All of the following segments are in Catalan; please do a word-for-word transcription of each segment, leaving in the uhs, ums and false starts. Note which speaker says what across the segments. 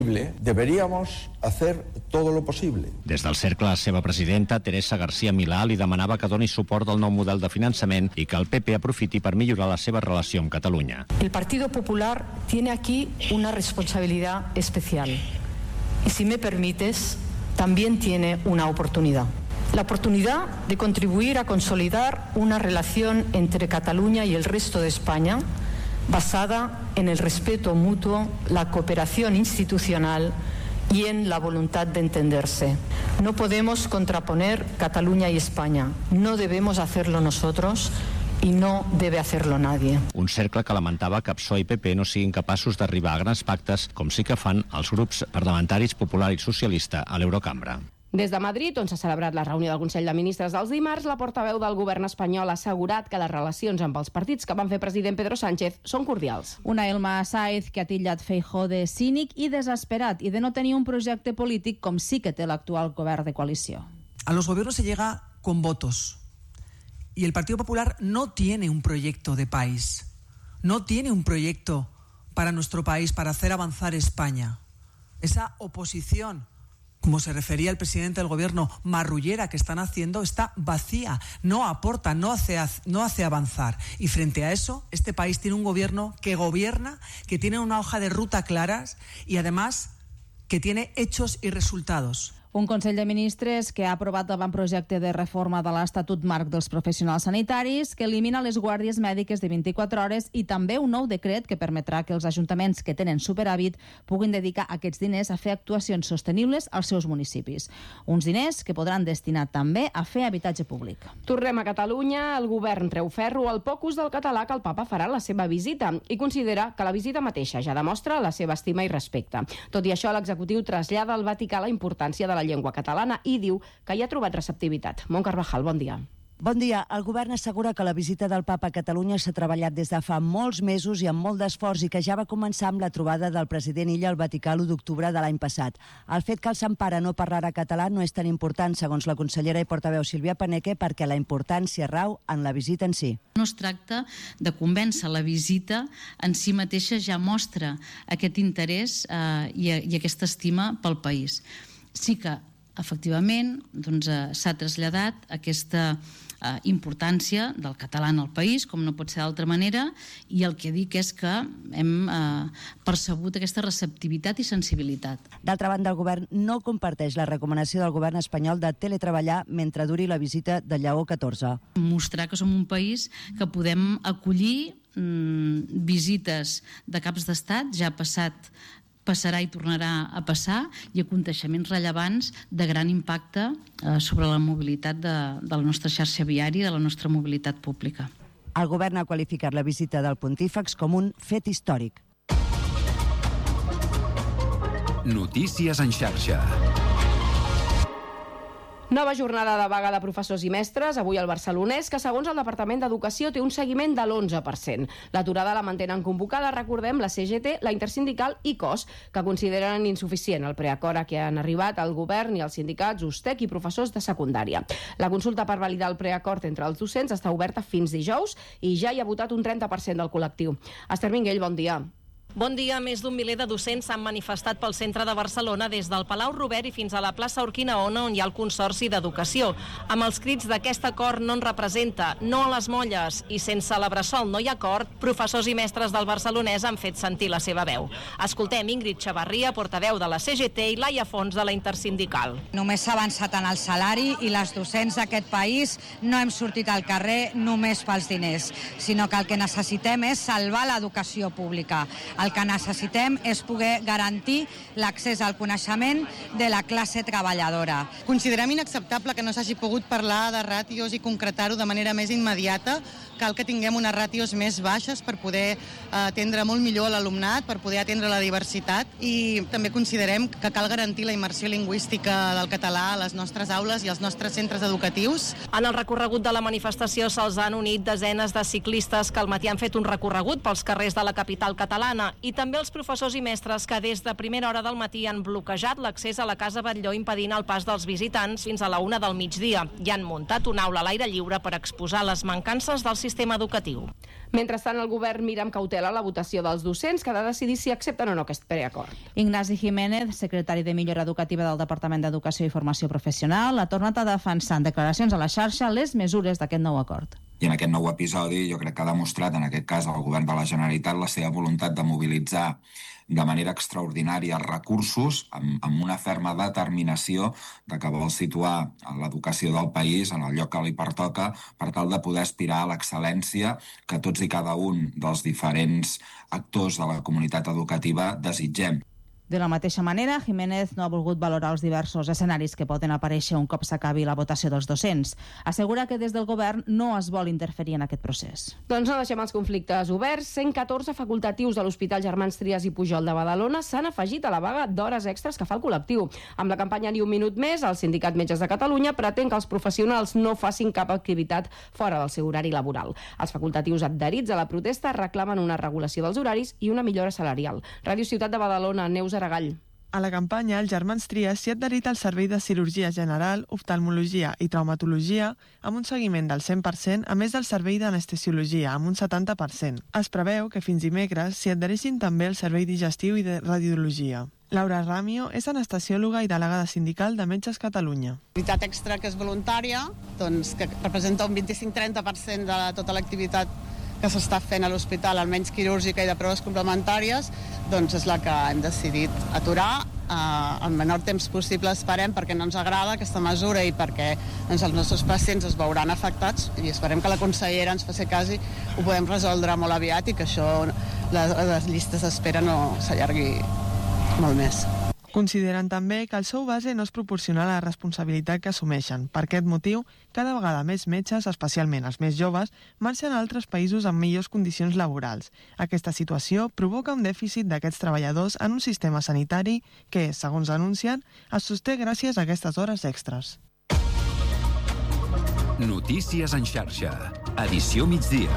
Speaker 1: Deberíamos hacer todo lo posible.
Speaker 2: Des del cercle, la seva presidenta, Teresa García Milà, li demanava que doni suport al nou model de finançament i que el P P aprofiti per millorar la seva relació amb Catalunya.
Speaker 3: El Partido Popular tiene aquí una responsabilidad especial. Y si me permites, también tiene una oportunidad. La oportunidad de contribuir a consolidar una relación entre Cataluña y el resto de España basada en el respeto mutuo, la cooperación institucional y en la voluntad de entenderse. No podemos contraponer Cataluña y España. No debemos hacerlo nosotros i no debe hacerlo nadie.
Speaker 2: Un cercle que lamentava que P S O E i P P no siguin capaços d'arribar a grans pactes, com sí que fan els grups parlamentaris Popular i Socialista a l'Eurocambra.
Speaker 4: Des de Madrid, on s'ha celebrat la reunió del Consell de Ministres dels dimarts, la portaveu del govern espanyol ha assegurat que les relacions amb els partits que van fer president Pedro Sánchez són cordials.
Speaker 5: Una Elma Sáez que ha titllat Feijóo de cínic i desesperat i de no tenir un projecte polític com sí que té l'actual govern de coalició.
Speaker 6: A los gobiernos se llega con votos y el Partido Popular no tiene un proyecto de país, no tiene un proyecto para nuestro país, para hacer avanzar España. Esa oposición, como se refería el presidente del gobierno, marrullera que están haciendo, está vacía, no aporta, no hace, no hace avanzar. Y frente a eso, este país tiene un gobierno que gobierna, que tiene una hoja de ruta claras y además que tiene hechos y resultados.
Speaker 5: Un Consell de Ministres que ha aprovat l'avantprojecte de reforma de l'Estatut Marc dels Professionals Sanitaris, que elimina les guàrdies mèdiques de vint-i-quatre hores i també un nou decret que permetrà que els ajuntaments que tenen superàvit puguin dedicar aquests diners a fer actuacions sostenibles als seus municipis. Uns diners que podran destinar també a fer habitatge públic.
Speaker 4: Tornem a Catalunya. El govern treu ferro al poc ús del català que el papa farà en la seva visita i considera que la visita mateixa ja demostra la seva estima i respecte. Tot i això, l'executiu trasllada al Vaticà la importància de la llengua catalana i diu que hi ha trobat receptivitat. Mont Carvajal, bon dia.
Speaker 7: Bon dia. El govern assegura que la visita del papa a Catalunya s'ha treballat des de fa molts mesos i amb molt d'esforç i que ja va començar amb la trobada del president Illa al Vaticà l'u d'octubre de l'any passat. El fet que el Sant Pare no parlarà català no és tan important, segons la consellera i portaveu Sílvia Paneque, perquè la importància rau en la visita en si.
Speaker 8: No es tracta de convèncer, la visita en si mateixa ja mostra aquest interès eh, i, i aquesta estima pel país. Sí que efectivament doncs, eh, s'ha traslladat aquesta eh, importància del català en el país, com no pot ser d'altra manera, i el que dic és que hem eh, percebut aquesta receptivitat i sensibilitat.
Speaker 7: D'altra banda, el govern no comparteix la recomanació del govern espanyol de teletreballar mentre duri la visita de Lleó catorze.
Speaker 8: Mostrar que som un país que podem acollir mm, visites de caps d'estat, ja ha passat passarà i tornarà a passar, i aconteixements rellevants de gran impacte eh, sobre la mobilitat de, de la nostra xarxa viària i de la nostra mobilitat pública.
Speaker 7: El govern ha qualificat la visita del pontífex com un fet històric.
Speaker 9: Notícies en xarxa.
Speaker 4: Nova jornada de vaga de professors i mestres, avui al Barcelonès, que segons el Departament d'Educació té un seguiment de l'onze per cent. L'aturada la mantenen convocada, recordem, la C G T, la Intersindical i C O S, que consideren insuficient el preacord a què han arribat el govern i els sindicats U S T E C i professors de secundària. La consulta per validar el preacord entre els docents està oberta fins dijous i ja hi ha votat un trenta per cent del col·lectiu. Esther Minguell, bon dia.
Speaker 10: Bon dia. Més d'un miler de docents s'han manifestat pel centre de Barcelona des del Palau Robert i fins a la plaça Urquinaona, on hi ha el Consorci d'Educació. Amb els crits d'aquest acord no ens representa, no a les molles i sense la bressol no hi ha acord, professors i mestres del Barcelonès han fet sentir la seva veu. Escoltem Ingrid Xavarria, portaveu de la C G T, i Laia Fons de la Intersindical.
Speaker 11: Només s'ha avançat en el salari i les docents d'aquest país no hem sortit al carrer només pels diners, sinó que el que necessitem és salvar l'educació pública. El que necessitem és poder garantir l'accés al coneixement de la classe treballadora.
Speaker 12: Considerem inacceptable que no s'hagi pogut parlar de ràtios i concretar-ho de manera més immediata. Cal que tinguem unes ràtios més baixes per poder atendre molt millor l'alumnat, per poder atendre la diversitat, i també considerem que cal garantir la immersió lingüística del català a les nostres aules i als nostres centres educatius.
Speaker 10: En el recorregut de la manifestació se'ls han unit desenes de ciclistes que al matí han fet un recorregut pels carrers de la capital catalana Barcelona i també els professors i mestres que des de primera hora del matí han bloquejat l'accés a la Casa Batlló impedint el pas dels visitants fins a la una del migdia i han muntat una aula a l'aire lliure per exposar les mancances del sistema educatiu.
Speaker 4: Mentrestant, el govern mira amb cautela la votació dels docents, que ha de decidir si accepten o no aquest preacord.
Speaker 5: Ignasi Jiménez, secretari de Millora Educativa del Departament d'Educació i Formació Professional, ha tornat a defensar en declaracions a la xarxa les mesures d'aquest nou acord.
Speaker 13: I en aquest nou episodi jo crec que ha demostrat, en aquest cas, el govern de la Generalitat la seva voluntat de mobilitzar de manera extraordinària recursos amb, amb una ferma determinació de que vol situar l'educació del país en el lloc que li pertoca per tal de poder aspirar a l'excel·lència que tots i cada un dels diferents actors de la comunitat educativa desitgem.
Speaker 5: De la mateixa manera, Jiménez no ha volgut valorar els diversos escenaris que poden aparèixer un cop s'acabi la votació dels docents. Assegura que des del govern no es vol interferir en aquest procés.
Speaker 4: Doncs no deixem els conflictes oberts. cent catorze facultatius de l'Hospital Germans Trias i Pujol de Badalona s'han afegit a la vaga d'hores extres que fa el col·lectiu. Amb la campanya Ni un minut més, el Sindicat Metges de Catalunya pretén que els professionals no facin cap activitat fora del seu horari laboral. Els facultatius adherits a la protesta reclamen una regulació dels horaris i una millora salarial. Ràdio Ciutat de Badalona, Neus Aragall.
Speaker 14: A la campanya, el Germans Trias s'hi ha adherit al servei de cirurgia general, oftalmologia i traumatologia amb un seguiment del cent per cent, a més del servei d'anestesiologia, amb un setanta per cent. Es preveu que fins dimecres s'hi adhereixin també el servei digestiu i de radiologia. Laura Ramio és anestesiòloga i delegada sindical de Metges Catalunya.
Speaker 15: L'activitat extra que és voluntària, doncs, que representa un vint-i-cinc a trenta per cent de tota l'activitat que s'està fent a l'hospital, almenys quirúrgica i de proves complementàries, doncs és la que hem decidit aturar eh, el menor temps possible, esperem, perquè no ens agrada aquesta mesura i perquè doncs, els nostres pacients es veuran afectats i esperem que la consellera ens faci cas i ho podem resoldre molt aviat i que això, les, les llistes d'espera no s'allargui molt més.
Speaker 14: Consideren també que el sou base no es proporciona la responsabilitat que assumeixen. Per aquest motiu, cada vegada més metges, especialment els més joves, marxen a altres països amb millors condicions laborals. Aquesta situació provoca un dèficit d'aquests treballadors en un sistema sanitari que, segons anuncien, es sosté gràcies a aquestes hores extres.
Speaker 9: Notícies en xarxa. Edició migdia.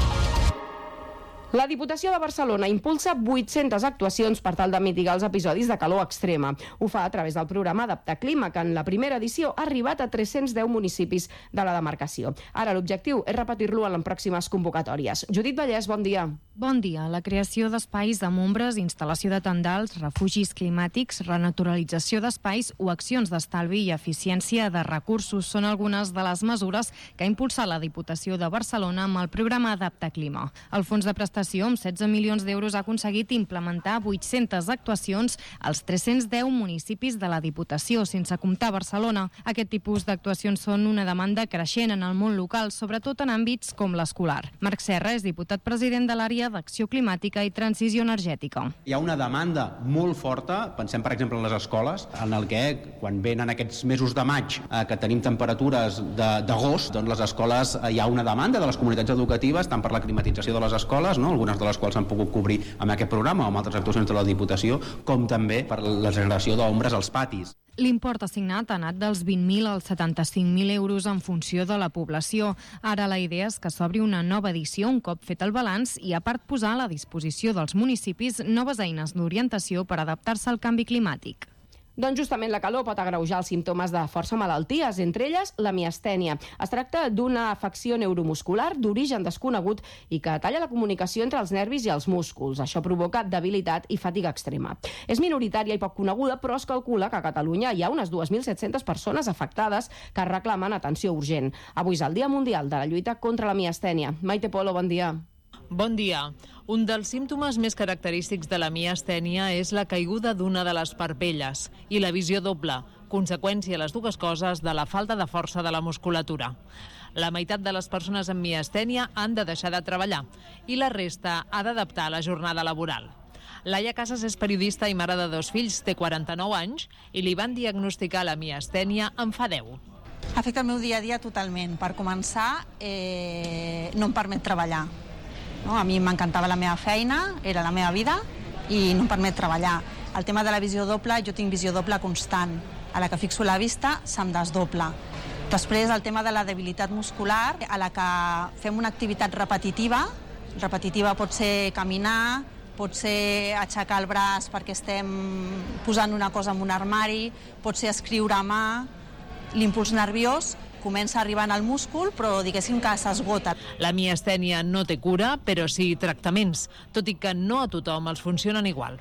Speaker 4: La Diputació de Barcelona impulsa vuit-centes actuacions per tal de mitigar els episodis de calor extrema. Ho fa a través del programa Adaptar Clima, que en la primera edició ha arribat a tres-cents deu municipis de la demarcació. Ara l'objectiu és repetir-lo en les pròximes convocatòries. Judit Vallès, bon dia.
Speaker 16: Bon dia. La creació d'espais amb ombres, instal·lació de tendals, refugis climàtics, renaturalització d'espais o accions d'estalvi i eficiència de recursos són algunes de les mesures que ha impulsat la Diputació de Barcelona amb el programa Adaptar Clima. El fons de prestació amb setze milions d'euros ha aconseguit implementar vuit-centes actuacions als tres-cents deu municipis de la Diputació, sense comptar Barcelona. Aquest tipus d'actuacions són una demanda creixent en el món local, sobretot en àmbits com l'escolar. Marc Serra és diputat president de l'àrea d'Acció Climàtica i Transició Energètica.
Speaker 17: Hi ha una demanda molt forta, pensem per exemple en les escoles, en el que quan venen aquests mesos de maig eh, que tenim temperatures d'agost, doncs les escoles eh, hi ha una demanda de les comunitats educatives, tant per la climatització de les escoles, no? Algunes de les quals s'han pogut cobrir amb aquest programa o amb altres actuacions de la Diputació, com també per la generació d'ombres als patis.
Speaker 16: L'import assignat ha anat dels vint mil als setanta-cinc mil euros en funció de la població. Ara la idea és que s'obri una nova edició un cop fet el balanç i a part posar a la disposició dels municipis noves eines d'orientació per adaptar-se al canvi climàtic.
Speaker 4: Doncs justament la calor pot agreujar els símptomes de força malalties, entre elles la miastènia. Es tracta d'una afecció neuromuscular d'origen desconegut i que talla la comunicació entre els nervis i els músculs. Això provoca debilitat i fatiga extrema. És minoritària i poc coneguda, però es calcula que a Catalunya hi ha unes dos mil set-centes persones afectades que reclamen atenció urgent. Avui és el Dia Mundial de la lluita contra la miastènia. Maite Polo, bon dia.
Speaker 18: Bon dia. Un dels símptomes més característics de la miastènia és la caiguda d'una de les parpelles i la visió doble, conseqüència les dues coses de la falta de força de la musculatura. La meitat de les persones amb miastènia han de deixar de treballar i la resta ha d'adaptar la jornada laboral. Laia Casas és periodista i mare de dos fills, té quaranta-nou anys i li van diagnosticar la miastènia en fa deu.
Speaker 19: Afecta el meu dia a dia totalment. Per començar, eh, no em permet treballar. No? A mi m'encantava la meva feina, era la meva vida i no em permet treballar. El tema de la visió doble, jo tinc visió doble constant. A la que fixo la vista, se'm desdobla. Després, el tema de la debilitat muscular, a la que fem una activitat repetitiva. Repetitiva pot ser caminar, pot ser aixecar el braç perquè estem posant una cosa en un armari, pot ser escriure a mà, l'impuls nerviós comença arribant al múscul, però diguéssim que s'esgota.
Speaker 18: La miastènia no té cura, però sí tractaments, tot i que no a tothom els funcionen igual.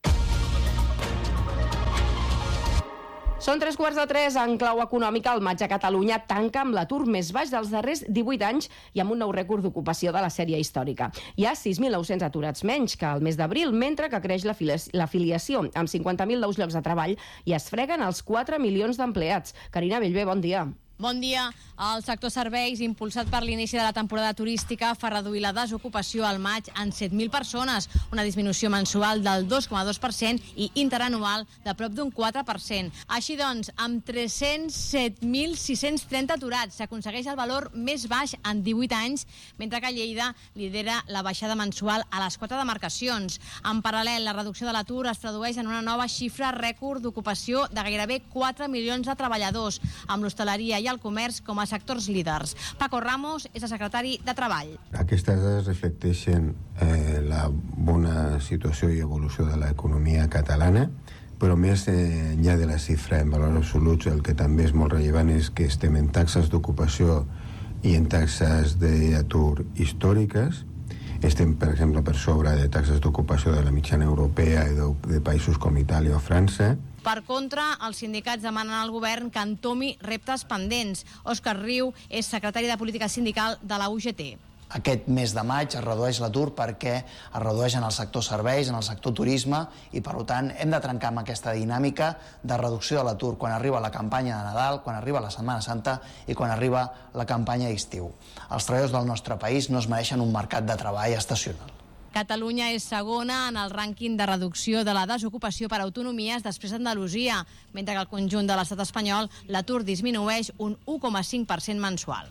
Speaker 4: Són tres quarts de tres. En clau econòmica, el maig a Catalunya tanca amb l'atur més baix dels darrers divuit anys i amb un nou rècord d'ocupació de la sèrie històrica. Hi ha sis mil nou-cents aturats menys que el mes d'abril, mentre que creix l'afiliació, amb cinquanta mil nous llocs de treball i es freguen els quatre milions d'empleats. Carina Bellver, bon dia.
Speaker 20: Bon dia. El sector serveis, impulsat per l'inici de la temporada turística, fa reduir la desocupació al maig en set mil persones, una disminució mensual del dos coma dos per cent i interanual de prop d'un quatre per cent. Així doncs, amb tres-cents set mil sis-cents trenta aturats, s'aconsegueix el valor més baix en divuit anys, mentre que Lleida lidera la baixada mensual a les quatre demarcacions. En paral·lel, la reducció de l'atur es tradueix en una nova xifra rècord d'ocupació de gairebé quatre milions de treballadors, amb l'hostaleria i el comerç com a sectors líders. Paco Ramos és el secretari de Treball.
Speaker 21: Aquestes dades reflecteixen eh, la bona situació i evolució de l'economia catalana, però més eh, enllà de la xifra en valors absoluts, el que també és molt rellevant és que estem en taxes d'ocupació i en taxes d'atur històriques. Estem, per exemple, per sobre de taxes d'ocupació de la mitjana europea i de, de països com Itàlia o França.
Speaker 20: Per contra, els sindicats demanen al govern que entomi reptes pendents. Òscar Riu és secretari de Política Sindical de la U G T.
Speaker 22: Aquest mes de maig es redueix l'atur perquè es redueix en el sector serveis, en el sector turisme, i per tant hem de trencar amb aquesta dinàmica de reducció de l'atur quan arriba la campanya de Nadal, quan arriba la Setmana Santa i quan arriba la campanya d'estiu. Els treballadors del nostre país no es mereixen un mercat de treball estacional.
Speaker 20: Catalunya és segona en el rànquing de reducció de la desocupació per autonomies després d'Andalusia, mentre que al conjunt de l'estat espanyol l'atur disminueix un u coma cinc per cent mensual.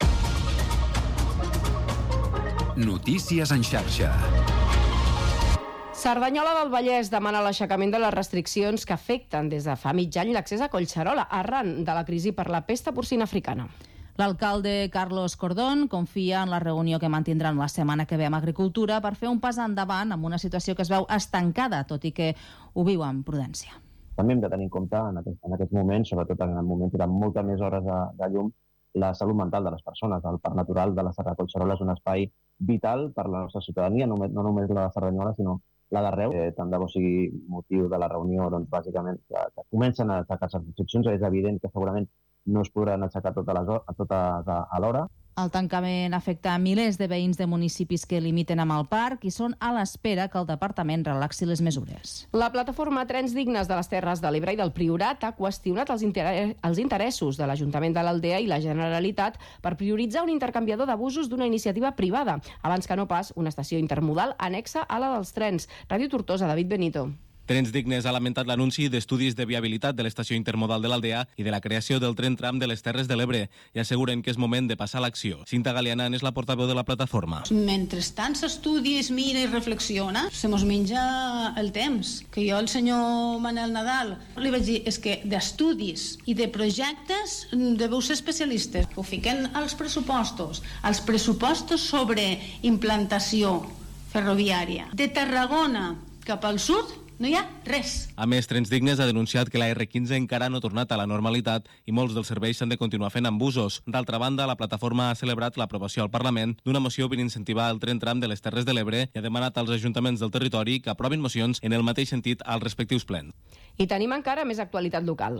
Speaker 9: Notícies en xarxa.
Speaker 4: Cerdanyola del Vallès demana l'aixecament de les restriccions que afecten des de fa mig any l'accés a Collserola, arran de la crisi per la pesta porcina africana.
Speaker 5: L'alcalde Carlos Cordón confia en la reunió que mantindran la setmana que ve amb Agricultura per fer un pas endavant amb una situació que es veu estancada, tot i que ho viu amb prudència.
Speaker 23: També hem de tenir en compte en, aquest, en aquests moments, sobretot en el moment de moltes més hores de, de llum, la salut mental de les persones. El Parc Natural de la Serra de Collserola és un espai vital per la nostra ciutadania, no, no només la de Cerdanyola, sinó la d'arreu. Eh, tant de bo sigui motiu de la reunió, doncs, bàsicament, que, que comencen a aixecar-se les restriccions. És evident que segurament no es podran aixecar totes, les, totes alhora.
Speaker 5: El tancament afecta milers de veïns de municipis que limiten amb el parc i són a l'espera que el departament relaxi les mesures.
Speaker 4: La plataforma Trens Dignes de les Terres de l'Ebre i del Priorat ha qüestionat els, inter els interessos de l'Ajuntament de l'Aldea i la Generalitat per prioritzar un intercanviador de busos d'una iniciativa privada, abans que no pas una estació intermodal annexa a la dels trens. Ràdio Tortosa, David Benito.
Speaker 24: Trens Dignes ha lamentat l'anunci d'estudis de viabilitat de l'estació intermodal de l'Aldea i de la creació del tren tram de les Terres de l'Ebre i asseguren que és moment de passar a l'acció. Cinta Galianan és la portaveu de la plataforma.
Speaker 25: Mentrestant s'estudia, es mira i reflexiona, se mos menja el temps. Que jo, el senyor Manel Nadal, li vaig dir, és que d'estudis i de projectes deveu ser especialistes. Ho fiquen als pressupostos, als pressupostos sobre implantació ferroviària. De Tarragona cap al sud, no hi ha res.
Speaker 24: A més, Trens Dignes ha denunciat que la erre quinze encara no ha tornat a la normalitat i molts dels serveis s'han de continuar fent amb busos. D'altra banda, la plataforma ha celebrat l'aprovació al Parlament d'una moció per incentivar el tren tram de les Terres de l'Ebre i ha demanat als ajuntaments del territori que aprovin mocions en el mateix sentit als respectius plens.
Speaker 4: I tenim encara més actualitat local.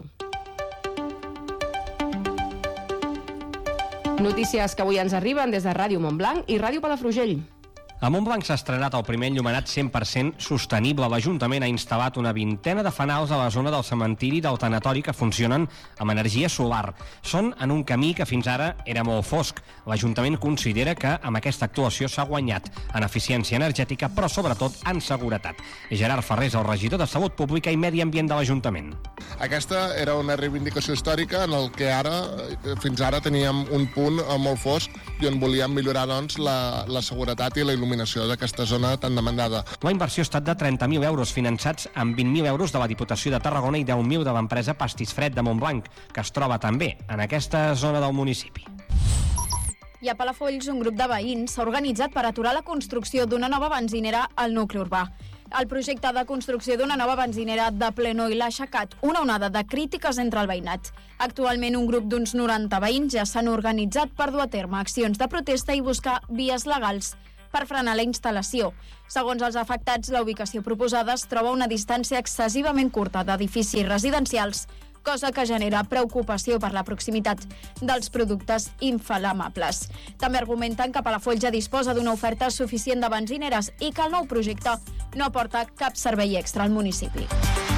Speaker 4: Notícies que avui ens arriben des de Ràdio Montblanc i Ràdio Palafrugell.
Speaker 26: A Montblanc s'ha estrenat el primer enllumenat cent per cent sostenible. L'Ajuntament ha instal·lat una vintena de fanals a la zona del cementiri i del tanatori que funcionen amb energia solar. Són en un camí que fins ara era molt fosc. L'Ajuntament considera que amb aquesta actuació s'ha guanyat en eficiència energètica, però sobretot en seguretat. Gerard Ferrer és el regidor de Salut Pública i Medi Ambient de l'Ajuntament.
Speaker 27: Aquesta era una reivindicació històrica en el que ara, fins ara teníem un punt molt fosc i on volíem millorar doncs, la, la seguretat i la il·luminació d'aquesta zona tan demandada.
Speaker 26: La inversió ha estat de trenta mil euros finançats amb vint mil euros de la Diputació de Tarragona i deu mil de l'empresa Pastis Fred de Montblanc, que es troba també en aquesta zona del municipi.
Speaker 1: I a Palafolls, un grup de veïns s'ha organitzat per aturar la construcció d'una nova benzinera al nucli urbà. El projecte de construcció d'una nova benzinera de Plenoi l'ha aixecat una onada de crítiques entre el veïnat. Actualment, un grup d'uns noranta veïns ja s'han organitzat per dur a terme accions de protesta i buscar vies legals per frenar la instal·lació. Segons els afectats, la ubicació proposada es troba a una distància excessivament curta d'edificis residencials, cosa que genera preocupació per la proximitat dels productes inflamables. També argumenten que Palafolls ja disposa d'una oferta suficient de benzineres i que el nou projecte no aporta cap servei extra al municipi.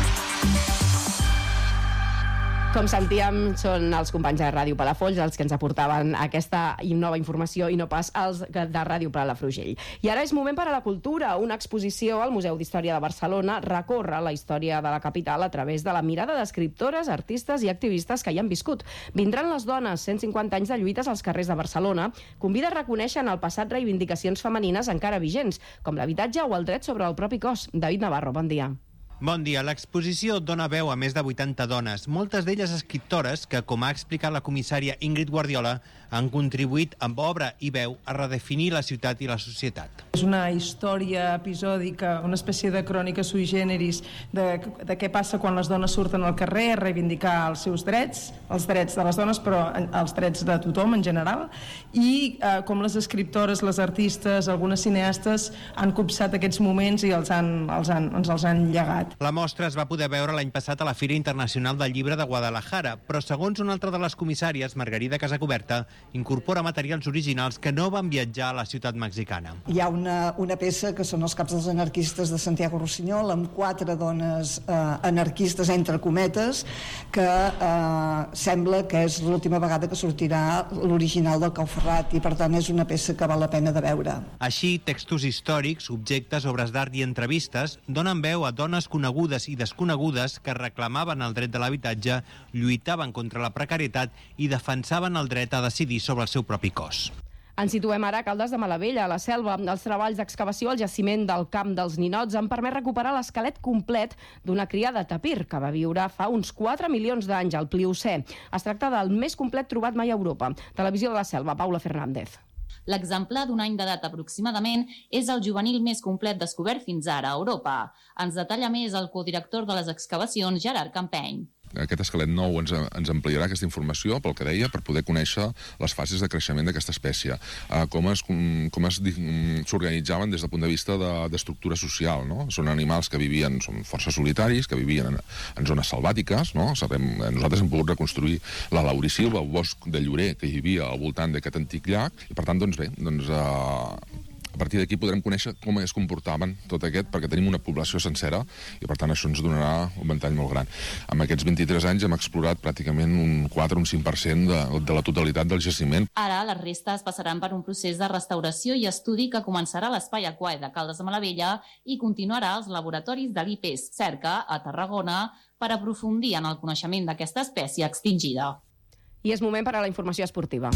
Speaker 4: Com sentíem, són els companys de Ràdio Palafolls els que ens aportaven aquesta nova informació i no pas els de Ràdio Palafrugell. I ara és moment per a la cultura. Una exposició al Museu d'Història de Barcelona recorre la història de la capital a través de la mirada d'escriptores, artistes i activistes que hi han viscut. Vindran les dones, cent cinquanta anys de lluites als carrers de Barcelona, convida a reconèixer en el passat reivindicacions femenines encara vigents, com l'habitatge o el dret sobre el propi cos. David Navarro, bon dia.
Speaker 2: Bon dia. L'exposició dona veu a més de vuitanta dones, moltes d'elles escriptores que, com ha explicat la comissària Ingrid Guardiola, han contribuït amb obra i veu a redefinir la ciutat i la societat.
Speaker 3: És una història episòdica, una espècie de crònica sui generis de, de què passa quan les dones surten al carrer a reivindicar els seus drets, els drets de les dones, però els drets de tothom en general, i eh, com les escriptores, les artistes, algunes cineastes han copsat aquests moments i els han, els han, ens els han llegat.
Speaker 2: La mostra es va poder veure l'any passat a la Fira Internacional del Llibre de Guadalajara, però segons una altra de les comissàries, Margarida Casacoberta, incorpora materials originals que no van viatjar a la ciutat mexicana.
Speaker 6: Hi ha una, una peça que són els caps dels anarquistes de Santiago Rossinyol, amb quatre dones eh, anarquistes, entre cometes, que eh, sembla que és l'última vegada que sortirà l'original del Cau Ferrat, i per tant és una peça que val la pena de veure.
Speaker 2: Així, textos històrics, objectes, obres d'art i entrevistes donen veu a dones conegudes i desconegudes que reclamaven el dret de l'habitatge, lluitaven contra la precarietat i defensaven el dret a decidir sobre el seu propi cos.
Speaker 4: Ens situem ara a Caldes de Malavella, a la Selva. Els treballs d'excavació al jaciment del Camp dels Ninots han permès recuperar l'esquelet complet d'una cria de tapir que va viure fa uns quatre milions d'anys al Pliocè. Es tracta del més complet trobat mai a Europa. Televisió de la Selva, Paula Fernández.
Speaker 7: L'exemplar d'un any d'edat aproximadament és el juvenil més complet descobert fins ara a Europa. Ens detalla més el codirector de les excavacions, Gerard Campeny.
Speaker 8: Aquest esquelet nou ens, ens ampliarà aquesta informació, pel que deia, per poder conèixer les fases de creixement d'aquesta espècie, eh, com es, com es s'organitzaven des del punt de vista d'estructura de, social. No? Són animals que vivien, són força solitaris, que vivien en, en zones selvàtiques. No? Sabem, nosaltres hem pogut reconstruir la laurisilva, el bosc de llorer que hi havia al voltant d'aquest antic llac, i per tant, doncs bé, doncs, eh, a partir d'aquí podrem conèixer com es comportaven tot aquest, perquè tenim una població sencera i per tant això ens donarà un ventall molt gran. En aquests vint-i-tres anys hem explorat pràcticament un quatre o un cinc per cent de, de la totalitat del jaciment.
Speaker 7: Ara les restes passaran per un procés de restauració i estudi que començarà a l'Espai Aquari de Caldes de Malavella i continuarà als laboratoris de l'I P E S Cerca a Tarragona per aprofundir en el coneixement d'aquesta espècie extingida.
Speaker 4: I és moment per a la informació esportiva.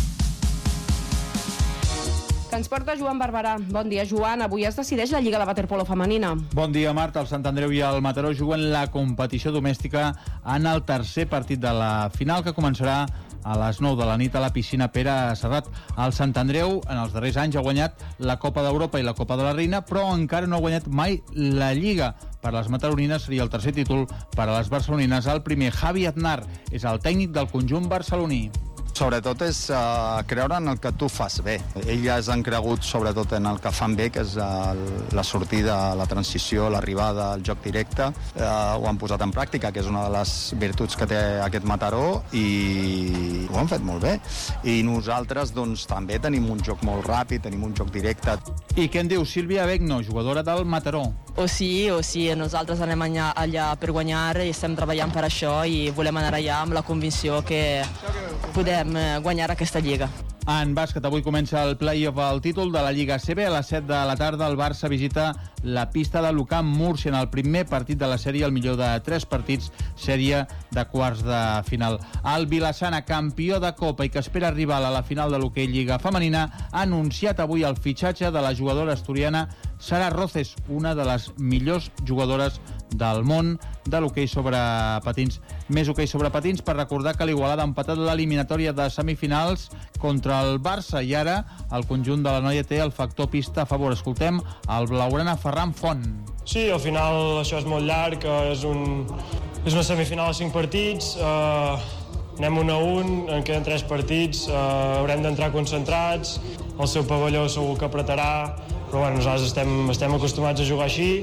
Speaker 4: Que ens porta Joan Barberà. Bon dia, Joan. Avui es decideix la Lliga de Waterpolo femenina.
Speaker 11: Bon dia, Marta. El Sant Andreu i el Mataró juguen la competició domèstica en el tercer partit de la final, que començarà a les nou de la nit a la piscina Pere Serrat. El Sant Andreu, en els darrers anys, ha guanyat la Copa d'Europa i la Copa de la Reina, però encara no ha guanyat mai la Lliga. Per les mataronines seria el tercer títol, per a les barcelonines el primer. Javi Aznar és el tècnic del conjunt barceloní.
Speaker 28: Sobretot és uh, creure en el que tu fas bé. Elles han cregut sobretot en el que fan bé, que és uh, la sortida, la transició, l'arribada, el joc directe. Uh, ho han posat en pràctica, que és una de les virtuts que té aquest Mataró, i ho han fet molt bé. I nosaltres doncs, també tenim un joc molt ràpid, tenim un joc directe.
Speaker 11: I què en diu Sílvia Begno, jugadora del Mataró?
Speaker 29: O sí, o sí, nosaltres anem allà, allà per guanyar i estem treballant per això i volem anar allà amb la convicció que podem guanyar aquesta Lliga.
Speaker 11: En bàsquet, avui comença el play-off al títol de la Lliga A C B. A les set de la tarda el Barça visita la pista de l'U C A M Múrcia en el primer partit de la sèrie, el millor de tres partits, sèrie de quarts de final. El Vilassana, campió de Copa i que espera rival a la final de l'hoquei Lliga Femenina, ha anunciat avui el fitxatge de la jugadora asturiana Sara Roces, una de les millors jugadores del món de l'hoquei sobre patins. Més hoquei sobre patins per recordar que l'Igualada ha empatat l'eliminatòria de semifinals contra el Barça i ara el conjunt de la noia té el factor pista a favor. Escoltem el blaugrana Ferran Font.
Speaker 10: Sí, al final això és molt llarg, és, un, és una semifinal de cinc partits, eh, anem un a un, en queden tres partits, eh, haurem d'entrar concentrats, el seu pavelló segur que apretarà, però bueno, nosaltres estem, estem acostumats a jugar així,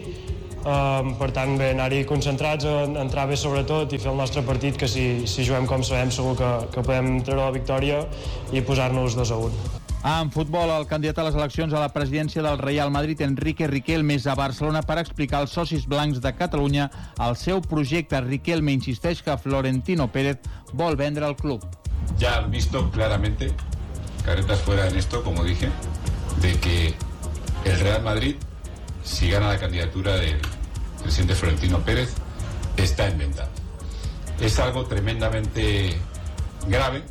Speaker 10: eh, per tant bé, anar-hi concentrats, entrar bé sobretot i fer el nostre partit, que si, si juguem com sabem segur que, que podem treure la victòria i posar-nos dos a un.
Speaker 11: En futbol, el candidat a les eleccions a la presidència del Real Madrid, Enrique Riquelme, és a Barcelona per explicar als socis blancs de Catalunya el seu projecte. Riquelme insisteix que Florentino Pérez vol vendre el club.
Speaker 12: Ya han visto claramente, caretas fuera en esto, como dije, de que el Real Madrid, si gana la candidatura del presidente Florentino Pérez, está en venta. Es algo tremendamente grave,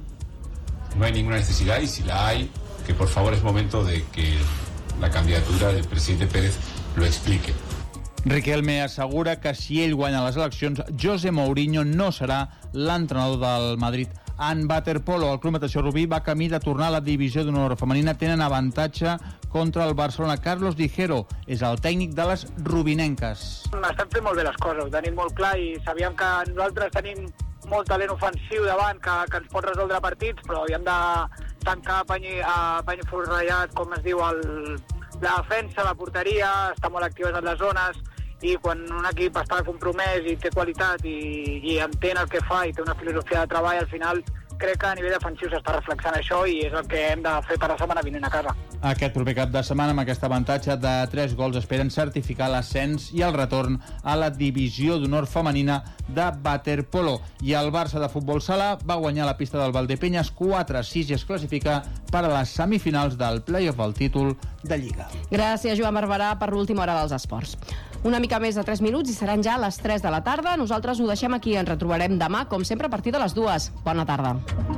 Speaker 12: no hay ninguna necesidad y si la hay, que por favor es momento de que la candidatura del presidente Pérez lo explique.
Speaker 11: Riquelme assegura que si ell guanya les eleccions, José Mourinho no serà l'entrenador del Madrid. En waterpolo, el Club Natació Rubí va camí de tornar a la divisió d'honor femenina. Tenen avantatge contra el Barcelona. Carlos Dijero és el tècnic de les rubinenques.
Speaker 13: Estem fent molt bé les coses, ho tenim molt clar i sabíem que nosaltres tenim molt talent ofensiu davant que, que ens pot resoldre partits, però havíem de tancar a pany, a pany forrellat, com es diu, el, la defensa, la porteria, està molt actives en les zones, i quan un equip està compromès i té qualitat i, i entén el que fa i té una filosofia de treball, al final crec que a nivell defensiu s'està reflexant això i és el que hem de fer per la setmana vinent a casa.
Speaker 11: Aquest proper cap de setmana, amb aquest avantatge de tres gols, esperen certificar l'ascens i el retorn a la divisió d'honor femenina de waterpolo. I el Barça de futbol sala va guanyar la pista del Valdepeñas quatre a sis i es classifica per a les semifinals del play-off al títol de Lliga.
Speaker 4: Gràcies, Joan Barberà, per l'última hora dels esports. Una mica més de tres minuts i seran ja les tres de la tarda. Nosaltres ho deixem aquí. Ens retrobarem demà, com sempre, a partir de les dues. Bona tarda.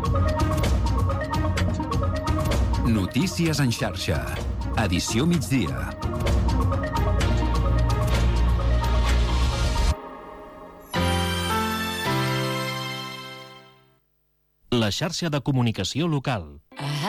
Speaker 9: Notícies en xarxa. Edició migdia. La xarxa de comunicació local.